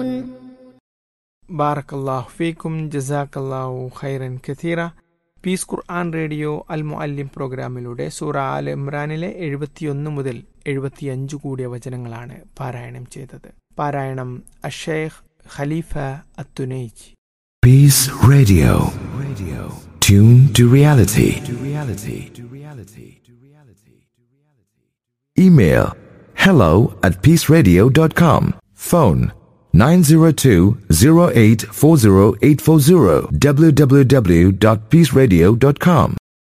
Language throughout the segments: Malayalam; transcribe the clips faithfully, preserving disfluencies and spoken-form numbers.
ബാറക്കല്ലാഹു ഫീക്കും ജസാക്കല്ലാഹു ഖൈറൻ കഥീറ. പീസ് ഖുർആൻ റേഡിയോ അൽ മുഅല്ലിം പ്രോഗ്രാമിലൂടെ സൂറ ആൽ ഇമ്രാനിലെ എഴുപത്തിയൊന്ന് മുതൽ എഴുപത്തിയഞ്ച് കൂടിയ വചനങ്ങളാണ് പാരായണം ചെയ്തത്. പാരായണം അഷേഖ് ഖലീഫ അത്തുനൈജി. Peace Radio. Radio. Tune to reality. To reality. To reality. To reality. Email hello at peaceradio dot com. Phone nine zero two zero eight four zero eight four zero. w w w dot peaceradio dot com.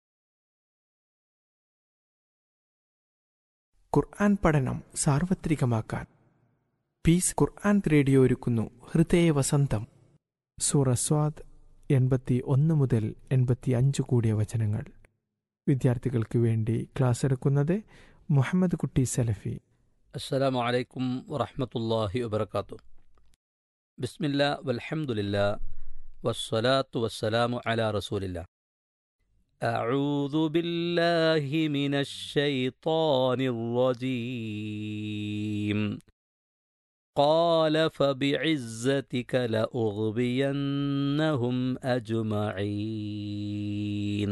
ഖുർആൻ പഠനം സാർവത്രികമാക്കാൻ പീസ് ഖുർആൻ റേഡിയോ ഒരുക്കുന്നു ഹൃദയ വസന്തം. സൂറ സ്വാദ് എൺപത്തി ഒന്ന് മുതൽ എൺപത്തി അഞ്ച് കൂടിയ വചനങ്ങൾ. വിദ്യാർത്ഥികൾക്ക് വേണ്ടി ക്ലാസ് എടുക്കുന്നത് മുഹമ്മദ് കുട്ടി സലഫി. അസ്സലാമു അലൈക്കും വറഹ്മത്തുള്ളാഹി വബറകാതുഹു. ബിസ്മില്ലാ വൽഹംദുലില്ലാ വസ്സലാത്തു വസ്സലാമു അലാ റസൂലില്ലാ. അഊദു ബില്ലാഹി മിനശ് ശൈത്വാനിർ റജീം. ഖാല ഫബിഇസ്സതിക ലഉഗ്വിയന്നഹും അജ്മഈൻ.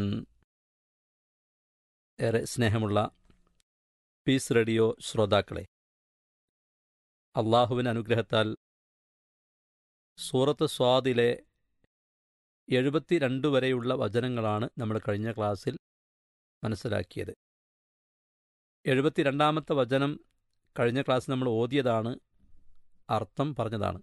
ഏറെ സ്നേഹമുള്ള പീസ് റേഡിയോ ശ്രോതാക്കളെ, അള്ളാഹുവിൻ്റെ അനുഗ്രഹത്താൽ സൂറത്ത് സ്വാദിലെ എഴുപത്തി രണ്ട് വരെയുള്ള വചനങ്ങളാണ് നമ്മൾ കഴിഞ്ഞ ക്ലാസ്സിൽ മനസ്സിലാക്കിയത്. എഴുപത്തി രണ്ടാമത്തെ വചനം കഴിഞ്ഞ ക്ലാസ്സിൽ നമ്മൾ ഓതിയതാണ്, അർത്ഥം പറഞ്ഞതാണ്.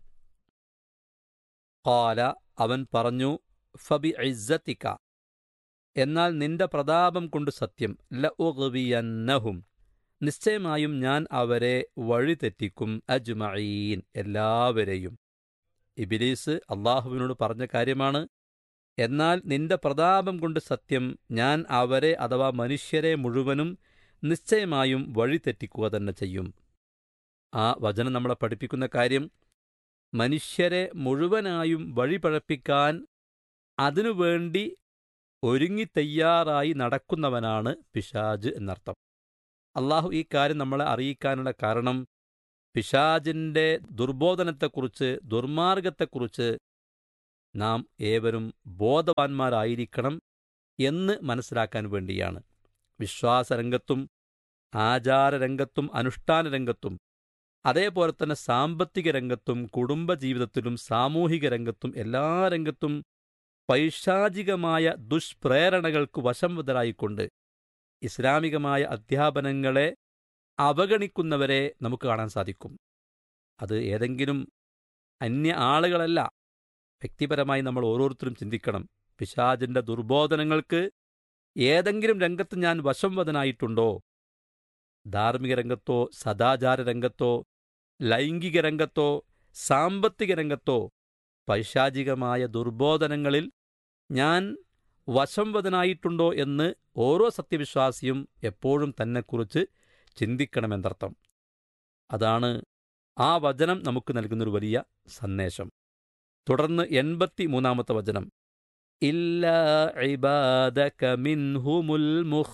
ഖാല, അവൻ പറഞ്ഞു, ഫബി ഇസ്സതിക, എന്നാൽ നിന്റെ പ്രതാപം കൊണ്ട് സത്യം, ലഉഗ്വിയന്നഹും, നിശ്ചയമായും ഞാൻ അവരെ വഴിതെറ്റിക്കും, അജ്മഈൻ, എല്ലാവരെയും. ഇബ്ലീസ് അള്ളാഹുവിനോട് പറഞ്ഞ കാര്യമാണ്. എന്നാൽ നിന്റെ പ്രതാപം കൊണ്ട് സത്യം, ഞാൻ അവരെ അഥവാ മനുഷ്യരെ മുഴുവനും നിശ്ചയമായും വഴിതെറ്റിക്കുക തന്നെ ചെയ്യും. ആ വചനം നമ്മളെ പഠിപ്പിക്കുന്ന കാര്യം, മനുഷ്യരെ മുഴുവനായും വഴിപഴപ്പിക്കാൻ അതിനുവേണ്ടി ഒരുങ്ങി തയ്യാറായി നടക്കുന്നവനാണ് പിശാജ് എന്നർത്ഥം. അള്ളാഹു ഈ കാര്യം നമ്മളെ അറിയിക്കാനുള്ള കാരണം, പിശാജിൻ്റെ ദുർബോധനത്തെക്കുറിച്ച്, ദുർമാർഗത്തെക്കുറിച്ച് നാം ഏവരും ബോധവാന്മാരായിരിക്കണം എന്ന് മനസ്സിലാക്കാൻ വേണ്ടിയാണ്. വിശ്വാസരംഗത്തും ആചാരരംഗത്തും അനുഷ്ഠാന രംഗത്തും അതേപോലെ തന്നെ സാമ്പത്തിക രംഗത്തും കുടുംബജീവിതത്തിലും സാമൂഹിക രംഗത്തും എല്ലാ രംഗത്തും പൈശാചികമായ ദുഷ്പ്രേരണകൾക്ക് വശംവദരായിക്കൊണ്ട് ഇസ്ലാമികമായ അധ്യാപനങ്ങളെ അവഗണിക്കുന്നവരെ നമുക്ക് കാണാൻ സാധിക്കും. അത് ഏതെങ്കിലും അന്യ ആളുകളല്ല. വ്യക്തിപരമായി നമ്മൾ ഓരോരുത്തരും ചിന്തിക്കണം, പിശാചിൻ്റെ ദുർബോധനങ്ങൾക്ക് ഏതെങ്കിലും രംഗത്ത് ഞാൻ വശംവദനായിട്ടുണ്ടോ? ധാർമ്മിക രംഗത്തോ സദാചാര രംഗത്തോ ലൈംഗിക രംഗത്തോ സാമ്പത്തിക രംഗത്തോ പൈശാചികമായ ദുർബോധനങ്ങളിൽ ഞാൻ വശംവദനായിട്ടുണ്ടോ എന്ന് ഓരോ സത്യവിശ്വാസിയും എപ്പോഴും തന്നെക്കുറിച്ച് ചിന്തിക്കണമെന്നർത്ഥം. അതാണ് ആ വചനം നമുക്ക് നൽകുന്നൊരു വലിയ സന്ദേശം. തുടർന്ന് എൺപത്തി മൂന്നാമത്തെ വചനം, ഇല്ലാ ഇബാദക മിൻഹുമുൽ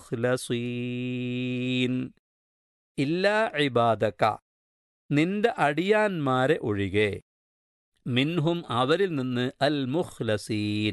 മുഖ്ലസീൻ. ഇല്ലാ ഇബാദക, നിന്റെ അടിയാന്മാരെ ഒഴികെ, മിൻഹും അവരിൽ നിന്ന്, അൽ മുഖ്ലസീൻ,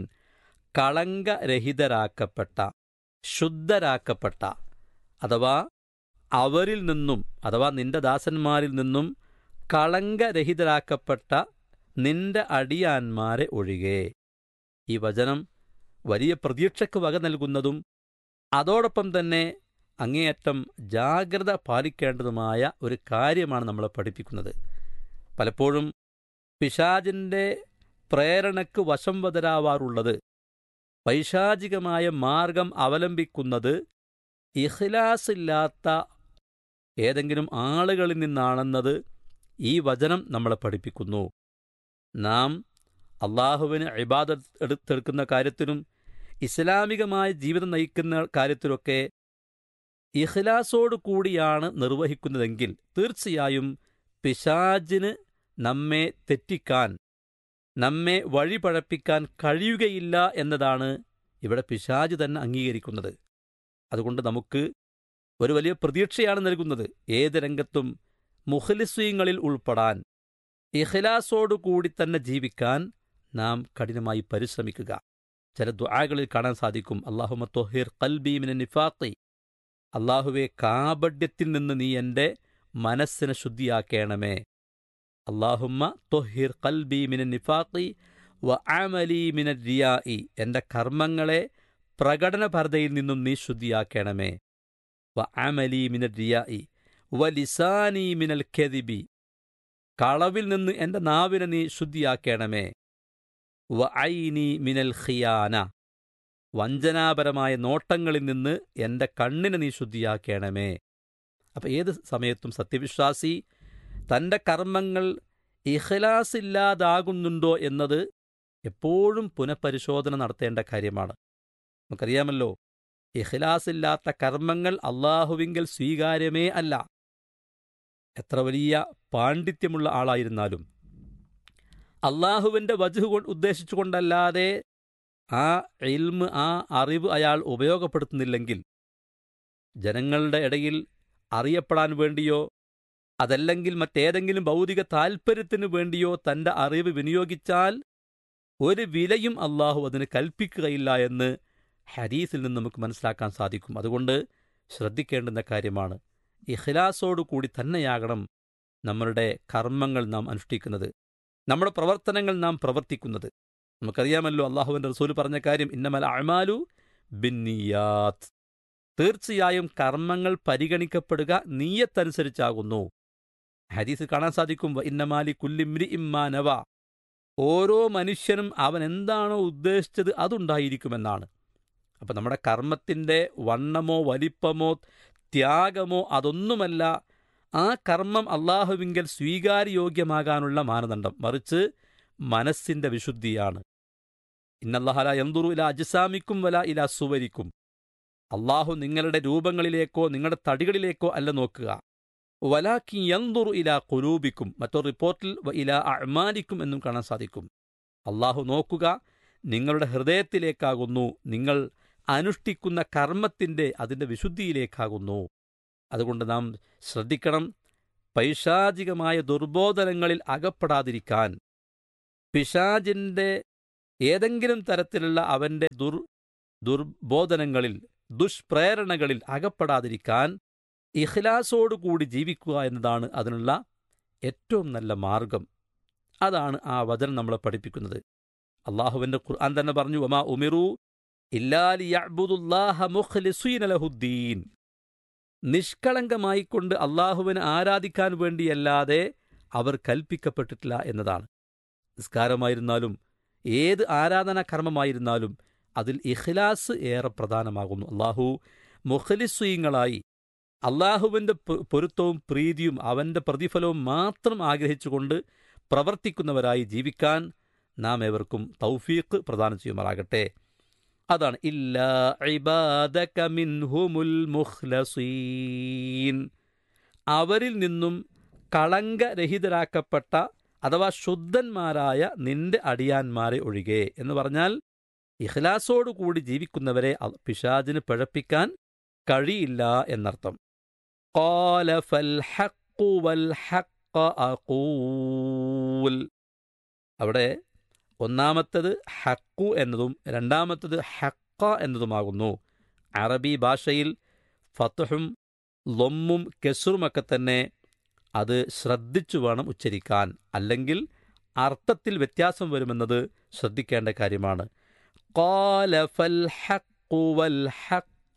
കളങ്കരഹിതരാക്കപ്പെട്ട, ശുദ്ധരാക്കപ്പെട്ട, അഥവാ അവരിൽ നിന്നും, അഥവാ നിന്റെ ദാസന്മാരിൽ നിന്നും കളങ്കരഹിതരാക്കപ്പെട്ട നിന്റെ അടിയാന്മാരെ ഒഴികെ. ഈ വചനം വലിയ പ്രതീക്ഷയ്ക്ക് വക നൽകുന്നതും അതോടൊപ്പം തന്നെ അങ്ങേയറ്റം ജാഗ്രത പാലിക്കേണ്ടതുമായ ഒരു കാര്യമാണ് നമ്മളെ പഠിപ്പിക്കുന്നത്. പലപ്പോഴും പിശാചിൻ്റെ പ്രേരണയ്ക്ക് വശംവദരാവാറുള്ളത്, പൈശാചികമായ മാർഗം അവലംബിക്കുന്നത് ഇഖ്ലാസില്ലാത്ത ഏതെങ്കിലും ആളുകളിൽ നിന്നാണെന്നത് ഈ വചനം നമ്മളെ പഠിപ്പിക്കുന്നു. നാം അള്ളാഹുവിന് ഇബാദത്ത് എടുത്തെടുക്കുന്ന കാര്യത്തിലും ഇസ്ലാമികമായ ജീവിതം നയിക്കുന്ന കാര്യത്തിലൊക്കെ ഇഖ്ലാസോടു കൂടിയാണ് നിർവഹിക്കുന്നതെങ്കിൽ തീർച്ചയായും പിശാചിന് നമ്മെ തെറ്റിക്കാൻ, നമ്മെ വഴിപഴപ്പിക്കാൻ കഴിയുകയില്ല എന്നതാണ് ഇവിടെ പിശാച് തന്നെ അംഗീകരിക്കുന്നത്. അതുകൊണ്ട് നമുക്ക് ഒരു വലിയ പ്രതീക്ഷയാണ് നൽകുന്നത്. ഏത് രംഗത്തും മുഖ്ലിസീങ്ങളിൽ ഉൾപ്പെടാൻ, ഇഖ്ലാസോടുകൂടി തന്നെ ജീവിക്കാൻ നാം കഠിനമായി പരിശ്രമിക്കുക. ചില ദുആകളിൽ കാണാൻ സാധിക്കും, അല്ലാഹുമ്മ ത്വഹിർ ഖൽബി മിനൻ നിഫാഖി, അല്ലാഹുവേ കാപഢ്യത്തിൽ നിന്ന് നീ എൻ്റെ മനസ്സിനെ ശുദ്ധിയാക്കണമേ. അല്ലാഹുമ്മ ത്വഹിർ ഖൽബി മിനൻ നിഫാഖി വ അമലി മിനർ റിയാഇ, എൻ്റെ കർമ്മങ്ങളെ പ്രകടനപരതയിൽ നിന്നും നീ ശുദ്ധിയാക്കണമേ. വ അമലി മിനർ റിയാഇ വ ലിസാനി മിനൽ കദിബി, കളവിൽ നിന്ന് എൻ്റെ നാവിനെ നീ ശുദ്ധിയാക്കണമേ. വ ഐനി മിനൽ ഖിയാന, വഞ്ചനാപരമായ നോട്ടങ്ങളിൽ നിന്ന് എൻ്റെ കണ്ണിനെ നീ ശുദ്ധിയാക്കണമേ. അപ്പം ഏത് സമയത്തും സത്യവിശ്വാസി തൻ്റെ കർമ്മങ്ങൾ ഇഖ്ലാസില്ലാതാകുന്നുണ്ടോ എന്നത് എപ്പോഴും പുനഃപരിശോധന നടത്തേണ്ട കാര്യമാണ്. നമുക്കറിയാമല്ലോ, ഇഖ്ലാസില്ലാത്ത കർമ്മങ്ങൾ അള്ളാഹുവിങ്കൽ സ്വീകാര്യമേ അല്ല. എത്ര വലിയ പാണ്ഡിത്യമുള്ള ആളായിരുന്നാലും അള്ളാഹുവിൻ്റെ വജ്ഹ് കൊണ്ട് ഉദ്ദേശിച്ചുകൊണ്ടല്ലാതെ ആ ഇൽമ്, ആ അറിവ് അയാൾ ഉപയോഗപ്പെടുത്തുന്നില്ലെങ്കിൽ, ജനങ്ങളുടെ ഇടയിൽ അറിയപ്പെടാൻ വേണ്ടിയോ അതല്ലെങ്കിൽ മറ്റേതെങ്കിലും ഭൗതിക താൽപ്പര്യത്തിനു വേണ്ടിയോ തൻ്റെ അറിവ് വിനിയോഗിച്ചാൽ ഒരു വിലയും അള്ളാഹു അതിന് കൽപ്പിക്കുകയില്ല എന്ന് ഹദീസിൽ നിന്ന് നമുക്ക് മനസ്സിലാക്കാൻ സാധിക്കും. അതുകൊണ്ട് ശ്രദ്ധിക്കേണ്ടുന്ന കാര്യമാണ്, ഇഖ്ലാസോടുകൂടി തന്നെയാകണം നമ്മളുടെ കർമ്മങ്ങൾ നാം അനുഷ്ഠിക്കുന്നത്, നമ്മുടെ പ്രവർത്തനങ്ങൾ നാം പ്രവർത്തിക്കുന്നത്. നമുക്കറിയാമല്ലോ, അള്ളാഹുവിൻ്റെ റസൂൽ പറഞ്ഞ കാര്യം, ഇന്നമൽ അഅ്മാലു ബിന്നിയാത്ത്, തീർച്ചയായും കർമ്മങ്ങൾ പരിഗണിക്കപ്പെടുക നിയ്യത്തനുസരിച്ചാകുന്നു. ഹദീസിൽ കാണാൻ സാധിക്കും, ഇന്നമാലി കുല്ലിമ്രി ഇമ്മാനവ, ഓരോ മനുഷ്യനും അവൻ എന്താണോ ഉദ്ദേശിച്ചത് അതുണ്ടായിരിക്കുമെന്നാണ്. അപ്പം നമ്മുടെ കർമ്മത്തിൻ്റെ വണ്ണമോ വലിപ്പമോ ത്യാഗമോ അതൊന്നുമല്ല ആ കർമ്മം അള്ളാഹുവിങ്കൽ സ്വീകാര്യോഗ്യമാകാനുള്ള മാനദണ്ഡം, മറിച്ച് മനസ്സിൻ്റെ വിശുദ്ധിയാണ്. ഇന്നല്ലാഹ ലാ യൻദുറു ഇലാ അജ്സാമിക്കും വലാ ഇലാ സുവരിക്കും, അള്ളാഹു നിങ്ങളുടെ രൂപങ്ങളിലേക്കോ നിങ്ങളുടെ തടികളിലേക്കോ അല്ല നോക്കുക. വലാകിൻ യൻദുറു ഇലാ ഖുലൂബിക്കും, മറ്റൊരു റിപ്പോർട്ടിൽ വ ഇലാ അഅ്മാലിക്കും എന്നും കാണാൻ സാധിക്കും. അള്ളാഹു നോക്കുക നിങ്ങളുടെ ഹൃദയത്തിലേക്കാകുന്നു, നിങ്ങൾ അനുഷ്ഠിക്കുന്ന കർമ്മത്തിൻ്റെ അതിൻ്റെ വിശുദ്ധിയിലേക്കാകുന്നു. അതുകൊണ്ട് നാം ശ്രദ്ധിക്കണം, പൈശാചികമായ ദുർബോധനങ്ങളിൽ അകപ്പെടാതിരിക്കാൻ, പിശാചിൻ്റെ ഏതെങ്കിലും തരത്തിലുള്ള അവൻ്റെ ദുർ ദുർബോധനങ്ങളിൽ ദുഷ്പ്രേരണകളിൽ അകപ്പെടാതിരിക്കാൻ ഇഖ്ലാസോടുകൂടി ജീവിക്കുക എന്നതാണ് അതിനുള്ള ഏറ്റവും നല്ല മാർഗം. അതാണ് ആ വചനം നമ്മളെ പഠിപ്പിക്കുന്നത്. അള്ളാഹുവിൻ്റെ ഖുർആൻ തന്നെ പറഞ്ഞു, വമാ ഉമിറു ഇല്ലാ ലിയഅ്ബുദുല്ലാഹ മുഖ്ലിസീന ലഹുദ്ദീൻ, നിഷ്കളങ്കമായിക്കൊണ്ട് അള്ളാഹുവിനെ ആരാധിക്കാൻ വേണ്ടിയല്ലാതെ അവർ കൽപ്പിക്കപ്പെട്ടിട്ടില്ല എന്നതാണ്. നിസ്കാരമായിരുന്നാലും ഏത് ആരാധനാ കർമ്മമായിരുന്നാലും അതിൽ ഇഖ്ലാസ് ഏറെ പ്രധാനമാകുന്നു. അള്ളാഹു മുഖ്ലിസീങ്ങളായി അള്ളാഹുവിൻ്റെ പൊരുത്തവും പ്രീതിയും അവൻ്റെ പ്രതിഫലവും മാത്രം ആഗ്രഹിച്ചുകൊണ്ട് പ്രവർത്തിക്കുന്നവരായി ജീവിക്കാൻ നാം ഏവർക്കും തൗഫീഖ് പ്രദാനം ചെയ്യുമാറാകട്ടെ. അതാണ് ഇല്ലാ ഇബാദക മിൻഹുമുൽ മുഖ്ലസീൻ, അവരിൽ നിന്നും കളങ്കരഹിതരാക്കപ്പെട്ട അഥവാ ശുദ്ധന്മാരായ നിന്റെ അടിയാന്മാരെ ഒഴികെ എന്ന് പറഞ്ഞാൽ ഇഖ്ലാസോടുകൂടി ജീവിക്കുന്നവരെ പിശാചിന് പിഴപ്പിക്കാൻ കഴിയില്ല എന്നർത്ഥം. ഖാല ഫൽ ഹഖ്ഖു വൽ ഹഖ്ഖ അഖൂൽ, അവിടെ ഒന്നാമത്തത് ഹഖ്ഖു എന്നതും രണ്ടാമത്തത് ഹഖ്ഖ എന്നതുമാകുന്നു. അറബി ഭാഷയിൽ ഫത്ഹും ലൊമ്മും കെസ്റുമൊക്കെ തന്നെ അത് ശ്രദ്ധിച്ചു വേണം ഉച്ചരിക്കാൻ, അല്ലെങ്കിൽ അർത്ഥത്തിൽ വ്യത്യാസം വരുമെന്നത് ശ്രദ്ധിക്കേണ്ട കാര്യമാണ്. ഖാല ഫൽ ഹഖ്ഖു വൽ ഹഖ്ഖ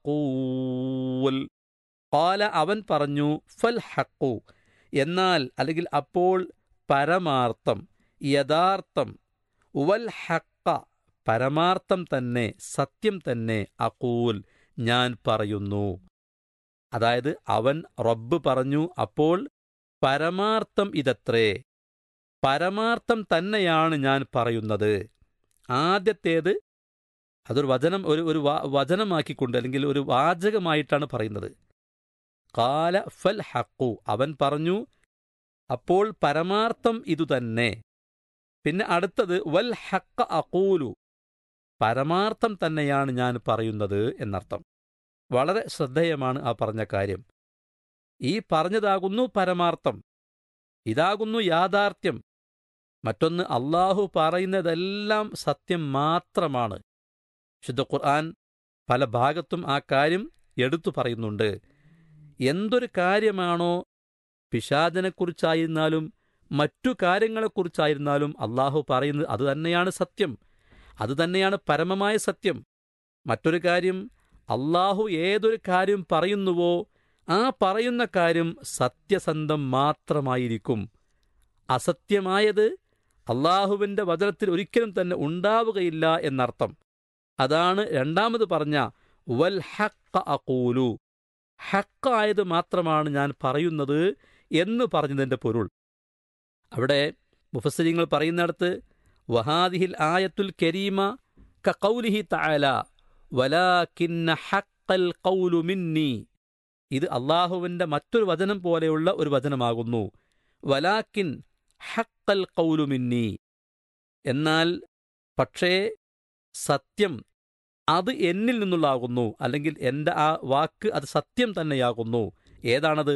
അഖൂൽ, ഖാല അവൻ പറഞ്ഞു, ഫൽ ഹഖ്ഖു എന്നാൽ അല്ലെങ്കിൽ അപ്പോൾ പരമാർത്ഥം യഥാർത്ഥം, വൽ ഹഖ്ഖ പരമാർത്ഥം തന്നെ സത്യം തന്നെ, അഖൂൽ ഞാൻ പറയുന്നു. അതായത് അവൻ റബ്ബ് പറഞ്ഞു, അപ്പോൾ പരമാർത്ഥം ഇതത്രേ, പരമാർത്ഥം തന്നെയാണ് ഞാൻ പറയുന്നത്. ആദ്യത്തേത് അതൊരു വചനം ഒരു ഒരു വചനമാക്കിക്കൊണ്ട് അല്ലെങ്കിൽ ഒരു വാചകമായിട്ടാണ് പറയുന്നത്. ഖാല ഫൽ ഹഖ്ഖു അവൻ പറഞ്ഞു, അപ്പോൾ പരമാർത്ഥം ഇതുതന്നെ. പിന്നെ അടുത്തത് വൽ ഹഖ്ഖ അഖൂലു പരമാർത്ഥം തന്നെയാണ് ഞാൻ പറയുന്നത് എന്നർത്ഥം. വളരെ ശ്രദ്ധേയമാണ് ആ പറഞ്ഞ കാര്യം. ഈ പറഞ്ഞതാകുന്നു പരമാർത്ഥം. ഇതാകുന്നു യാഥാർത്ഥ്യം. മറ്റൊന്ന്, അള്ളാഹു പറയുന്നതെല്ലാം സത്യം മാത്രമാണ്. വിശുദ്ധ ഖുർആൻ പല ഭാഗത്തും ആ കാര്യം എടുത്തു പറയുന്നുണ്ട്. എന്തൊരു കാര്യമാണോ പിശാചിനെക്കുറിച്ചായിരുന്നാലും മറ്റു കാര്യങ്ങളെക്കുറിച്ചായിരുന്നാലും അള്ളാഹു പറയുന്നത് അത് തന്നെയാണ് സത്യം, അത് തന്നെയാണ് പരമമായ സത്യം. മറ്റൊരു കാര്യം, അള്ളാഹു ഏതൊരു കാര്യം പറയുന്നുവോ ആ പറയുന്ന കാര്യം സത്യസന്ധം മാത്രമായിരിക്കും. അസത്യമായത് അള്ളാഹുവിൻ്റെ വചനത്തിൽ ഒരിക്കലും തന്നെ ഉണ്ടാവുകയില്ല എന്നർത്ഥം. അതാണ് രണ്ടാമത് പറഞ്ഞ വൽ ഹഖ്ഖ അഖൂലു, ഹഖ്ഖായത് മാത്രമാണ് ഞാൻ പറയുന്നത് എന്ന് പറഞ്ഞതിൻ്റെ പൊരുൾ. അവിടെ മുഫസ്സിരിങ്ങൾ പറയുന്നിടത്ത് വഹാദിഹിൽ ആയത്തുൽ കരീമ കഖൗലിഹി തആല വലാകിന്ന ഹഖ്ഖൽ ഖൗലു മിന്നി, ഇത് അള്ളാഹുവിൻ്റെ മറ്റൊരു വചനം പോലെയുള്ള ഒരു വചനമാകുന്നു. വലാകിൻ ഹഖ്ഖൽ ഖൗലു മിന്നി, എന്നാൽ പക്ഷേ സത്യം അത് എന്നിൽ നിന്നുള്ളാകുന്നു, അല്ലെങ്കിൽ എൻ്റെ ആ വാക്ക് അത് സത്യം തന്നെയാകുന്നു. ഏതാണത്?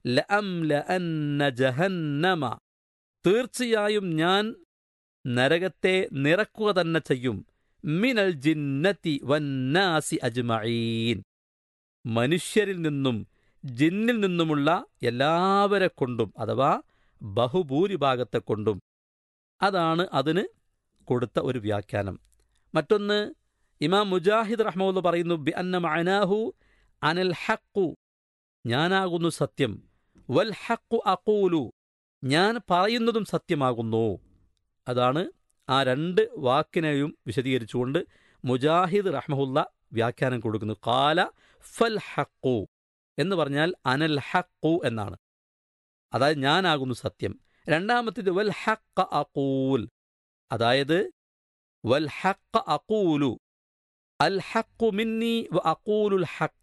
ലഅംലഅന്ന ജഹന്നമ, തീർച്ചയായും ഞാൻ നരകത്തെ നിറക്കുക തന്നെ ചെയ്യും. മിനൽ ജിന്നതി വന്നാസി അജ്മഈൻ, മനുഷ്യരിൽ നിന്നും ജിന്നിൽ നിന്നുമുള്ള എല്ലാവരെ കൊണ്ടും, അഥവാ ബഹുഭൂരിഭാഗത്തെ കൊണ്ടും. അതാണ് അതിന് കൊടുത്ത ഒരു വ്യാഖ്യാനം. മറ്റൊന്ന്, ഇമാം മുജാഹിദ് റഹ്മത്തുള്ളാഹി പറയുന്നു ബി അന്ന മഅനാഹു അനൽ ഹഖ്ഖു, ഞാനാകുന്നു സത്യം, വൽ ഹഖ്ഖു അഖൂലു, ഞാൻ പറയുന്നതും സത്യമാകുന്നു. അതാണ് ആ രണ്ട് വാക്കിനെയും വിശദീകരിച്ചുകൊണ്ട് മുജാഹിദ് റഹ്മത്തുള്ളാഹി വ്യാഖ്യാനം കൊടുക്കുന്നു. ഖാല ഫൽ ഹഖ്ഖു എന്ന് പറഞ്ഞാൽ അനൽ ഹഖ്ഖു എന്നാണ്, അതായത് ഞാനാകുന്നു സത്യം. രണ്ടാമത്തേത് വൽ ഹഖ്ഖ അഖൂൽ, അതായത് വൽ ഹഖ്ഖ അഖൂലു അൽ ഹഖ്ഖു മിന്നി വ അഖൂലുൽ ഹഖ്ഖ,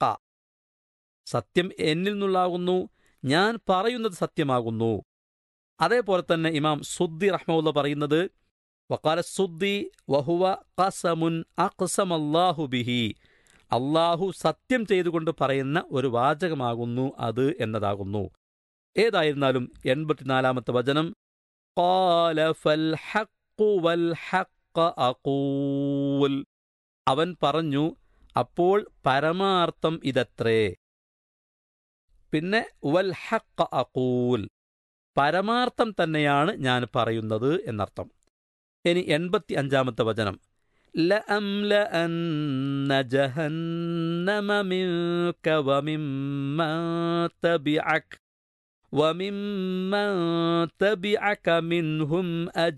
സത്യം എന്നിൽ നിന്നുള്ളാകുന്നു, ഞാൻ പറയുന്നത് സത്യമാകുന്നു. അതേപോലെ തന്നെ ഇമാം സുദ്ദി റഹ്മത്തുള്ളാഹി പറയുന്നത് വഖാല സുദ്ദി വഹുവ ഖസമുൻ അഖ്സമല്ലാഹു ബിഹി, അള്ളാഹു സത്യം ചെയ്തുകൊണ്ട് പറയുന്ന ഒരു വാചകമാകുന്നു അത് എന്നതാകുന്നു. ഏതായിരുന്നാലും എൺപത്തിനാലാമത്തെ വചനം ഖാല ഫൽ ഹഖ്ഖു വൽ ഹഖ്ഖ അഖൂൽ, അവൻ പറഞ്ഞു അപ്പോൾ പരമാർത്ഥം ഇതത്രേ. പിന്നെ വൽ ഹഖ്ഖ അഖൂൽ, പരമാർത്ഥം തന്നെയാണ് ഞാൻ പറയുന്നത് എന്നർത്ഥം. ഇനി എൺപത്തി അഞ്ചാമത്തെ വചനം ലഅംലഅന്ന ജഹന്നമ മിൻക വമിമ്മൻ തബിഅക വമിമ്മൻ തബിഅക മിൻഹും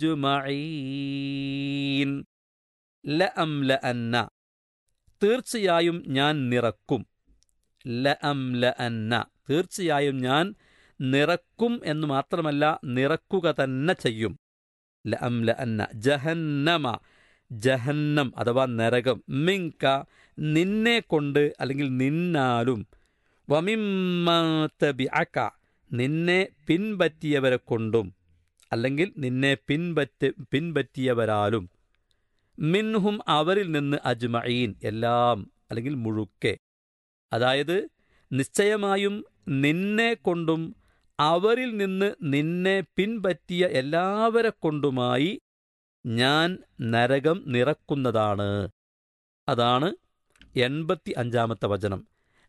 അജ്മഈൻ. ലഅംലഅന്ന, തീർച്ചയായും ഞാൻ നിറക്കും. ലഅംലഅന്ന, തീർച്ചയായും ഞാൻ നിറക്കും എന്ന് മാത്രമല്ല നിറക്കുക തന്നെ ചെയ്യും. ലഅംലഅന്ന ജഹന്നമ, ജഹന്നം അഥവാ നരകം, മിൻക നിന്നെ കൊണ്ട് അല്ലെങ്കിൽ നിന്നാലും, വമിമ്മൻ തബിഅക നിന്നെ പിൻപറ്റിയവരെ കൊണ്ടും അല്ലെങ്കിൽ നിന്നെ പിൻപറ്റി പിൻപറ്റിയവരാലും, മിൻഹും അവരിൽ നിന്ന് അജ്മഈൻ എല്ലാം അല്ലെങ്കിൽ മുഴുക്കെ, അതായത് നിശ്ചയമായും നിന്നെ കൊണ്ടും അവരിൽ നിന്ന് നിന്നെ പിൻപറ്റിയ എല്ലാവരെ കൊണ്ടുമായി ഞാൻ നരകം നിറക്കുന്നതാണ്. അതാണ് എൺപത്തി അഞ്ചാമത്തെ വചനം.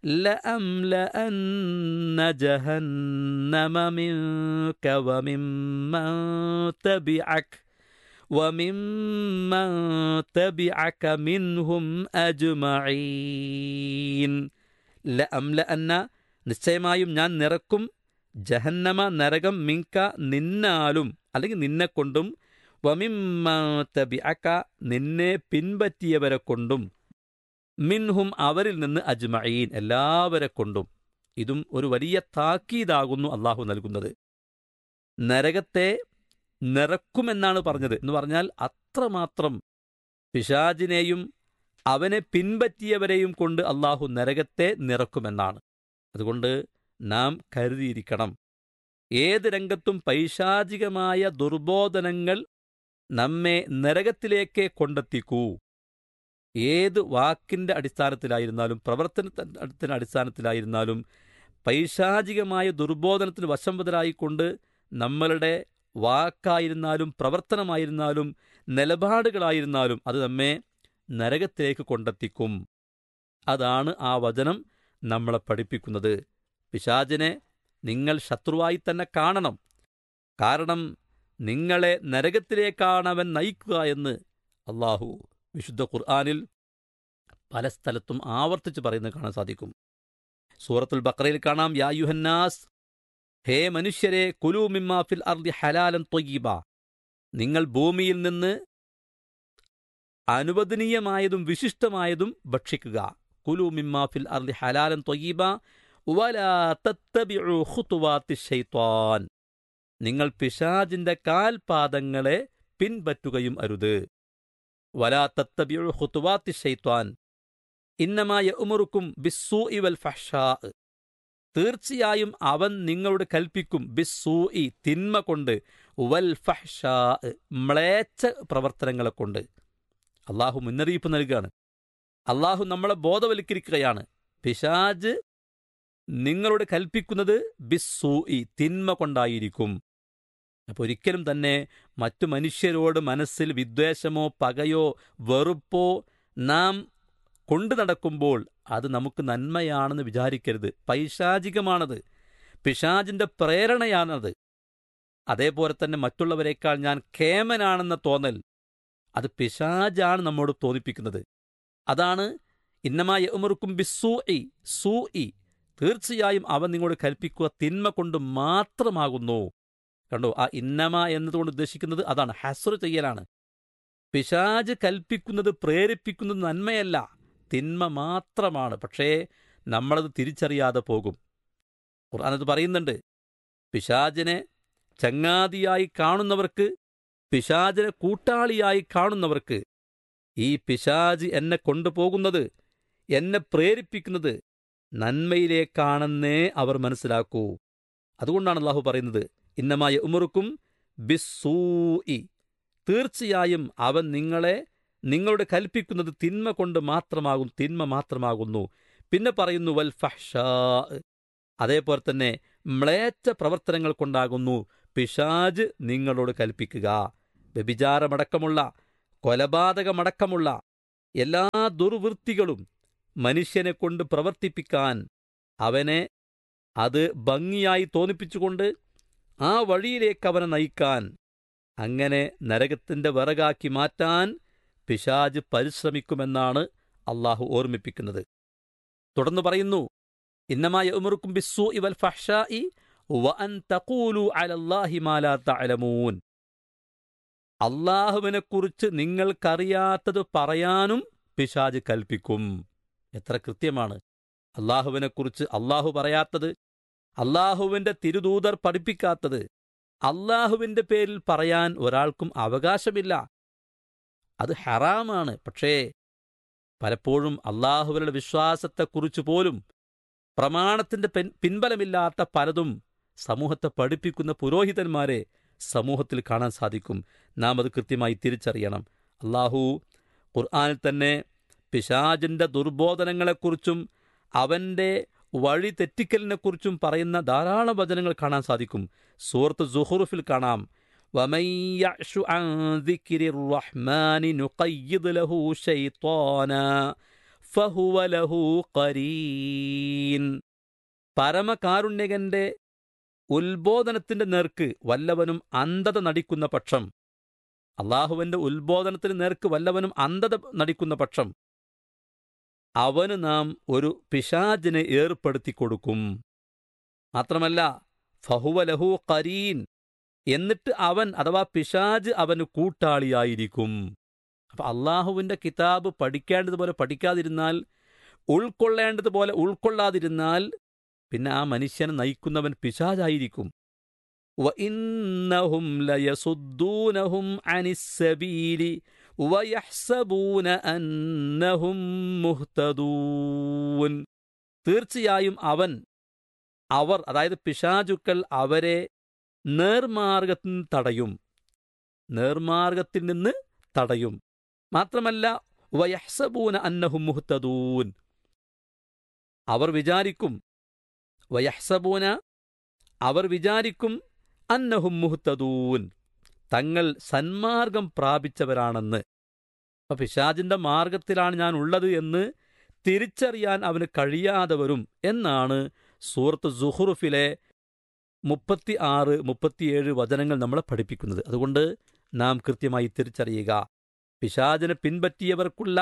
ലഅംലഅന്ന ജഹന്നമ മിൻക വമിമ്മൻ തബിഅക വമിമ്മൻ തബിഅക മിൻഹും അജ്മഈൻ. ലഅംലഅന്ന, നിശ്ചയമായും ഞാൻ നിറക്കും, ജഹന്നമ നരകം, മിൻക നിന്നാലും അല്ലെങ്കിൽ നിന്നെക്കൊണ്ടും, വമിമ്മൻ തബിഅക നിന്നെ പിൻപറ്റിയവരെ കൊണ്ടും, മിൻഹും അവരിൽ നിന്ന് അജ്മഈൻ എല്ലാവരെ കൊണ്ടും. ഇതും ഒരു വലിയ താക്കീതാകുന്നു അള്ളാഹു നൽകുന്നത്. നരകത്തെ നിറക്കുമെന്നാണ് പറഞ്ഞത് എന്ന് പറഞ്ഞാൽ അത്രമാത്രം പിശാചിനെയും അവനെ പിൻപറ്റിയവരെയും കൊണ്ട് അള്ളാഹു നരകത്തെ നിറക്കുമെന്നാണ്. അതുകൊണ്ട് നാം കരുതിയിരിക്കണം. ഏത് രംഗത്തും പൈശാചികമായ ദുർബോധനങ്ങൾ നമ്മെ നരകത്തിലേക്ക് കൊണ്ടെത്തിക്കൂ. ഏത് വാക്കിൻ്റെ അടിസ്ഥാനത്തിലായിരുന്നാലും പ്രവർത്തനത്തിൻ്റെ അടിസ്ഥാനത്തിലായിരുന്നാലും പൈശാചികമായ ദുർബോധനത്തിന് വശംവദരായിക്കൊണ്ട് നമ്മളുടെ വാക്കായിരുന്നാലും പ്രവർത്തനമായിരുന്നാലും നിലപാടുകളായിരുന്നാലും അത് നമ്മെ നരകത്തിലേക്ക് കൊണ്ടെത്തിക്കും. അതാണ് ആ വചനം നമ്മളെ പഠിപ്പിക്കുന്നത്. പിശാചിനെ നിങ്ങൾ ശത്രുവായി തന്നെ കാണണം. കാരണം നിങ്ങളെ നരകത്തിലേക്കാണ് അവൻ നയിക്കുക എന്ന് അള്ളാഹു വിശുദ്ധ ഖുർആനിൽ പല സ്ഥലത്തും ആവർത്തിച്ച് പറയുന്നത് കാണാൻ സാധിക്കും. സൂറത്തുൽ ബഖറയിൽ കാണാം, യാ യുഹന്നാസ്, ഹേ മനുഷ്യരെ, കുലൂ മിമ്മാ ഫിൽ അർദി ഹലാലൻ ത്വയ്യിബ, നിങ്ങൾ ഭൂമിയിൽ നിന്ന് അനുവദനീയമായതും വിശിഷ്ടമായതും ഭക്ഷിക്കുക. കുലൂ മിമ്മാ ഫിൽ അർദി ഹലാലൻ ത്വയ്യിബ വലാ തത്തബിഉ ഖുതുവാത്തി ശൈത്വാൻ, നിങ്ങൾ പിശാചിന്റെ കാൽപാദങ്ങളെ പിൻപറ്റുകയും അരുത്. വലാ തത്തബിഉ ഖുതുവാത്തി ശൈത്വാൻ ഇന്നമാ യഅ്മുറുക്കും ബിസ്സൂഇ വൽ ഫഹ്ശാ, തീർച്ചയായും അവൻ നിങ്ങളോട് കൽപ്പിക്കും ബിസ്സൂഇ, തിന്മ കൊണ്ട്, വൽ ഫഹ്ശാ, മ്ലേച്ഛ പ്രവർത്തനങ്ങളെ കൊണ്ട്. അള്ളാഹു മുന്നറിയിപ്പ് നൽകുകയാണ്. അള്ളാഹു നമ്മളെ ബോധവൽക്കരിക്കുകയാണ്. പിശാച് നിങ്ങളോട് കൽപ്പിക്കുന്നത് ബിസ്സൂഇ, തിന്മ കൊണ്ടായിരിക്കും. അപ്പോൾ ഒരിക്കലും തന്നെ മറ്റു മനുഷ്യരോട് മനസ്സിൽ വിദ്വേഷമോ പകയോ വെറുപ്പോ നാം കൊണ്ടു നടക്കുമ്പോൾ അത് നമുക്ക് നന്മയാണെന്ന് വിചാരിക്കരുത്. പൈശാചികമാണത്, പിശാചിന്റെ പ്രേരണയാണത്. അതേപോലെ തന്നെ മറ്റുള്ളവരെക്കാൾ ഞാൻ കേമനാണെന്ന തോന്നൽ, അത് പിശാചാണ് നമ്മോട് തോന്നിപ്പിക്കുന്നത്. അതാണ് ഇന്നമാ യഅ്മുറുക്കും ബിസ്സൂഇ, സൂഇ, തീർച്ചയായും അവൻ നിങ്ങളോട് കൽപ്പിക്കുക തിന്മ കൊണ്ട് മാത്രമാകുന്നു. കണ്ടോ, ആ ഇന്നമ എന്നതുകൊണ്ട് ഉദ്ദേശിക്കുന്നത് അതാണ്, ഹസ്ർ ചെയ്യലാണ്. പിശാച് കൽപ്പിക്കുന്നത്, പ്രേരിപ്പിക്കുന്നത് നന്മയല്ല, തിന്മ മാത്രമാണ്. പക്ഷേ നമ്മളത് തിരിച്ചറിയാതെ പോകും. ഖുർആനത് പറയുന്നുണ്ട്, പിശാചിനെ ചങ്ങാതിയായി കാണുന്നവർക്ക്, പിശാചിനെ കൂട്ടാളിയായി കാണുന്നവർക്ക് ഈ പിശാച് എന്നെ കൊണ്ടുപോകുന്നത്, എന്നെ പ്രേരിപ്പിക്കുന്നത് നന്മയിലേക്കാണെന്നേ അവർ മനസ്സിലാക്കൂ. അതുകൊണ്ടാണ് അല്ലാഹു പറയുന്നത് ഇന്നമാ യഅ്മുറുക്കും ബിസ്സൂഇ, തീർച്ചയായും അവൻ നിങ്ങളെ നിങ്ങളോട് കൽപ്പിക്കുന്നത് തിന്മ കൊണ്ട് മാത്രമാകും, തിന്മ മാത്രമാകുന്നു. പിന്നെ പറയുന്നു വൽ ഫഹ്ശാ, അതേപോലെ തന്നെ മ്ലേച്ഛ പ്രവർത്തനങ്ങൾ കൊണ്ടാകുന്നു പിശാച് നിങ്ങളോട് കൽപ്പിക്കുക. വ്യഭിചാരമടക്കമുള്ള, കൊലപാതകമടക്കമുള്ള എല്ലാ ദുർവൃത്തികളും മനുഷ്യനെ കൊണ്ട് പ്രവർത്തിപ്പിക്കാൻ, അവനെ അത് ഭംഗിയായി തോന്നിപ്പിച്ചുകൊണ്ട് ആ വഴിയിലേക്ക് അവനെ നയിക്കാൻ, അങ്ങനെ നരകത്തിന്റെ വിറകാക്കി മാറ്റാൻ പിശാച് പരിശ്രമിക്കുമെന്നാണ് അള്ളാഹു ഓർമ്മിപ്പിക്കുന്നത്. തുടർന്ന് പറയുന്നു ഇന്നമാ യഅ്മുറുക്കും ബിസ്സൂഇ വൽ ഫഹ്ശാഇ വഅൻ തഖൂലു അലല്ലാഹി മാ ലാ തഅലമൂൻ, അള്ളാഹുവിനെക്കുറിച്ച് നിങ്ങൾക്കറിയാത്തത് പറയാനും പിശാച് കൽപ്പിക്കും. എത്ര കൃത്യമാണ്! അള്ളാഹുവിനെക്കുറിച്ച് അള്ളാഹു പറയാത്തത്, അള്ളാഹുവിന്റെ തിരുദൂതർ പഠിപ്പിക്കാത്തത് അള്ളാഹുവിന്റെ പേരിൽ പറയാൻ ഒരാൾക്കും അവകാശമില്ല. അത് ഹറാമാണ്. പക്ഷേ പലപ്പോഴും അള്ളാഹുവിന്റെ വിശ്വാസത്തെക്കുറിച്ച് പോലും പ്രമാണത്തിന്റെ പിൻബലമില്ലാത്ത പലതും സമൂഹത്തെ പഠിപ്പിക്കുന്ന പുരോഹിതന്മാരെ സമൂഹത്തിൽ കാണാൻ സാധിക്കും. നാം അത് കൃത്യമായി തിരിച്ചറിയണം. അള്ളാഹു ഖുർആനിൽ തന്നെ പിശാചിന്റെ ദുർബോധനങ്ങളെക്കുറിച്ചും അവന്റെ വഴി തെറ്റിക്കലിനെക്കുറിച്ചും പറയുന്ന ധാരാളം വചനങ്ങൾ കാണാൻ സാധിക്കും. സൂറത്ത് സുഖ്റുഫിൽ കാണാം, വമൻ യഅ്ശു അൻ ദിക്രിർ റഹ്മാനി നുഖയ്യിദ് ലഹു ശൈത്വാന ഫഹുവ ലഹു ഖരീൻ, പരമകാരുണ്യകന്റെ ഉത്ബോധനത്തിന്റെ നേർക്ക് വല്ലവനും അന്ധത നടിക്കുന്ന പക്ഷം, അള്ളാഹുവിന്റെ ഉത്ബോധനത്തിന് നേർക്ക് വല്ലവനും അന്ധത നടിക്കുന്ന പക്ഷം അവന് നാം ഒരു പിശാചിനെ ഏർപ്പെടുത്തി കൊടുക്കും. മാത്രമല്ല ഫഹുവ ലഹു ഖരീൻ, എന്നിട്ട് അവൻ അഥവാ പിശാച് അവന് കൂട്ടാളിയായിരിക്കും. അപ്പൊ അള്ളാഹുവിന്റെ കിതാബ് പഠിക്കേണ്ടതുപോലെ പഠിക്കാതിരുന്നാൽ, ഉൾക്കൊള്ളേണ്ടതുപോലെ ഉൾക്കൊള്ളാതിരുന്നാൽ, പിന്നെ ആ മനുഷ്യനെ നയിക്കുന്നവൻ പിശാചായിരിക്കും. വഇന്നഹും ലയസുദ്ദൂനഹും അനിസ്സബീലി വയഹ്സബൂന അന്നഹും മുഹ്തദൂൻ, തീർച്ചയായും അവൻ അവർ അതായത് പിശാചുക്കൾ അവരെ നേർമാർഗത്തിൽ നിന്ന് തടയും, നേർമാർഗത്തിൽ നിന്ന് തടയും. മാത്രമല്ല വയഹ്സബൂന അന്നഹും മുഹ്തദൂൻ, അവർ വിചാരിക്കും, വയഹ്സബൂന അവർ വിചാരിക്കും അന്നഹും മുഹ്തദൂൻ, തങ്ങൾ സന്മാർഗം പ്രാപിച്ചവരാണെന്ന്. അപ്പം പിശാചിൻ്റെ മാർഗത്തിലാണ് ഞാൻ ഉള്ളത് എന്ന് തിരിച്ചറിയാൻ അവന് കഴിയാതെ വരും എന്നാണ് സൂറത്ത് സുഹ്റുഫിലെ മുപ്പത്തി ആറ് മുപ്പത്തിയേഴ് വചനങ്ങൾ നമ്മളെ പഠിപ്പിക്കുന്നത്. അതുകൊണ്ട് നാം കൃത്യമായി തിരിച്ചറിയുക. പിശാചിനെ പിൻപറ്റിയവർക്കുള്ള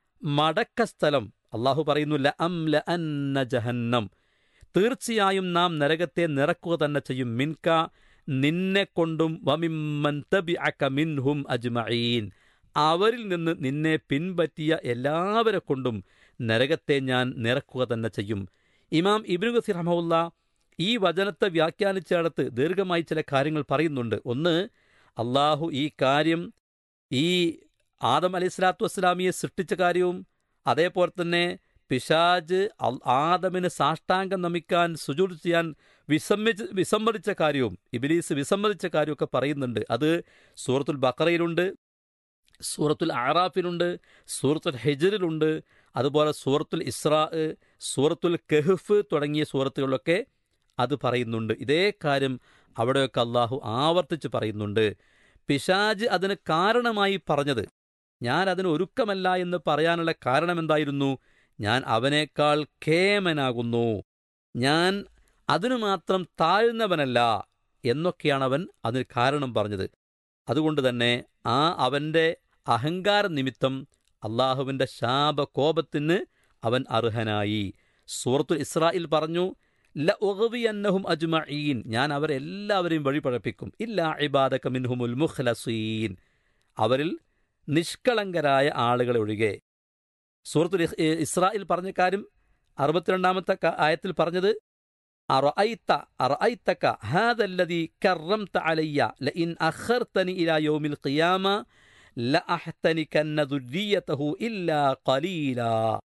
മടക്കസ്ഥലം അള്ളാഹു പറയുന്നില്ല അംല അന്ന ജഹന്നം, തീർച്ചയായും നാം നരകത്തെ നിറക്കുക തന്നെ ചെയ്യും. മിൻക, നിന്നെ കൊണ്ടും, വമിമ്മൻ തബിഅക മിൻഹും അജ്മഈൻ, അവരിൽ നിന്ന് നിന്നെ പിൻപറ്റിയ എല്ലാവരെ കൊണ്ടും നരകത്തെ ഞാൻ നിറക്കുക തന്നെ ചെയ്യും. ഇമാം ഇബ്നു കസീർ റഹ്മഹുല്ലാ ഈ വചനത്തെ വ്യാഖ്യാനിച്ചിടത്ത് ദീർഘമായി ചില കാര്യങ്ങൾ പറയുന്നുണ്ട്. ഒന്ന്, അള്ളാഹു ഈ കാര്യം ഈ ആദം അലൈഹി സ്വലാത്തു വസ്സലാമിയെ സൃഷ്ടിച്ച കാര്യവും അതേപോലെ തന്നെ പിശാജ് ആദമിന് സാഷ്ടാംഗം നമിക്കാൻ സുജൂദ് ചെയ്യാൻ വിസമ്മതിച്ച് വിസമ്മതിച്ച കാര്യവും ഇബ്ലീസ് വിസമ്മതിച്ച കാര്യമൊക്കെ പറയുന്നുണ്ട്. അത് സൂറത്തുൽ ബഖറയിലുണ്ട്, സൂറത്തുൽ അറാഫിലുണ്ട്, സൂറത്തുൽ ഹിജ്റിലുണ്ട്, അതുപോലെ സൂറത്തുൽ ഇസ്രാ, സൂറത്തുൽ കഹ്ഫ് തുടങ്ങിയ സൂറത്തുകളിലൊക്കെ അത് പറയുന്നുണ്ട്. ഇതേ കാര്യം അവിടെയൊക്കെ അള്ളാഹു ആവർത്തിച്ച് പറയുന്നുണ്ട്. പിശാജ് അതിന് കാരണമായി പറഞ്ഞത്, ഞാൻ അതിന് ഒരുക്കമല്ല എന്ന് പറയാനുള്ള കാരണം എന്തായിരുന്നു? ഞാൻ അവനേക്കാൾ കേമനാകുന്നു, ഞാൻ അതിനു മാത്രം താഴ്ന്നവനല്ല എന്നൊക്കെയാണ് അവൻ അതിന് കാരണം പറഞ്ഞത്. അതുകൊണ്ട് തന്നെ ആ അവൻ്റെ അഹങ്കാര നിമിത്തം അള്ളാഹുവിൻ്റെ ശാപകോപത്തിന് അവൻ അർഹനായി. സൂറത്തുൽ ഇസ്രായിൽ പറഞ്ഞു, ല ഉഗ്വിയന്നഹും അജ്മഈൻ, ഞാൻ അവരെല്ലാവരെയും വഴിപഴപ്പിക്കും, ഇല്ലാ ഇബാദക മിൻഹുമുൽ മുഖ്ലസീൻ, അവരിൽ നിഷ്കളങ്കരായ ആളുകളെ ഒഴികെ. സൂറത്തുൽ ഇസ്രായിൽ പറഞ്ഞ കാര്യം അറുപത്തിരണ്ടാമത്തെ ആയത്തിൽ പറഞ്ഞത്, അറഅയ്ത അറഅയ്തക ഹാദല്ലദീ കറംത അലയ്യ ലഇൻ അഖർതനി ഇലാ യൗമിൽ ഖിയാമ ലഅഹ്തനികന്ന ദുർരിയതഹു ഇല്ലാ ഖലീലാ.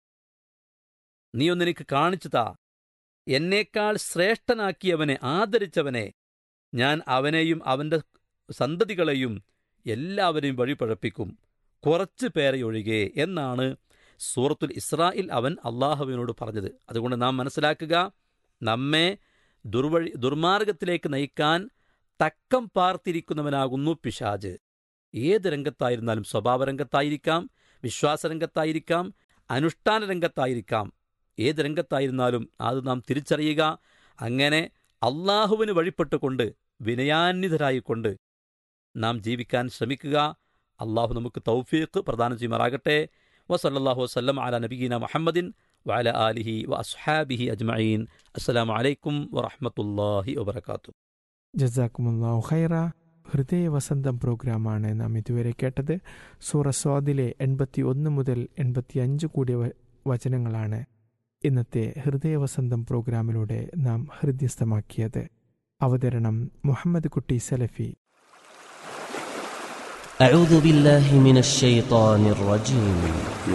നീ ഒന്നെനിക്ക് കാണിച്ചു താ, എന്നേക്കാൾ ശ്രേഷ്ഠനാക്കിയവനെ, ആദരിച്ചവനെ, ഞാൻ അവനെയും അവൻ്റെ സന്തതികളെയും എല്ലാവരെയും വഴിപഴപ്പിക്കും, കുറച്ചു പേരെ ഒഴികെ എന്നാണ് സൂറത്തുൽ ഇസ്രായിൽ അവൻ അള്ളാഹുവിനോട് പറഞ്ഞത്. അതുകൊണ്ട് നാം മനസ്സിലാക്കുക, നമ്മെ ദുർവഴി ദുർമാർഗത്തിലേക്ക് നയിക്കാൻ തക്കം പാർത്തിരിക്കുന്നവനാകുന്നു പിശാച്. ഏത് രംഗത്തായിരുന്നാലും, സ്വഭാവരംഗത്തായിരിക്കാം, വിശ്വാസരംഗത്തായിരിക്കാം, അനുഷ്ഠാന രംഗത്തായിരിക്കാം, ഏത് രംഗത്തായിരുന്നാലും അത് നാം തിരിച്ചറിയുക. അങ്ങനെ അള്ളാഹുവിന് വഴിപ്പെട്ടുകൊണ്ട് വിനയാന്വിതരായിക്കൊണ്ട് നാം ജീവിക്കാൻ ശ്രമിക്കുക. അള്ളാഹു നമുക്ക് തൗഫീഖ് പ്രദാനം ചെയ്യുമാറാകട്ടെ. വസല്ലല്ലാഹു വസല്ലം അലാ നബിയിന മുഹമ്മദിൻ വഅലാ ആലിഹി വഅസ്ഹാബിഹി അജ്മഈൻ. അസ്സലാമു അലൈക്കും വറഹ്മത്തുള്ളാഹി വബറകാതുഹു. ജസാക്കുമുല്ലാഹു ഖൈറ. ഹൃദയവസന്തം പ്രോഗ്രാമാണ് നാം ഇതുവരെ കേട്ടത്. സൂറ സ്വാദിലെ എൺപത്തി ഒന്ന് മുതൽ എൺപത്തി അഞ്ച് കൂടിയ വചനങ്ങളാണ് ഇന്നത്തെ ഹൃദയവസന്തം പ്രോഗ്രാമിലൂടെ നാം ഹൃദ്യസ്ഥമാക്കിയത്. അവതരണം മുഹമ്മദ് കുട്ടി സലഫി. أعوذ بالله من الشيطان الرجيم.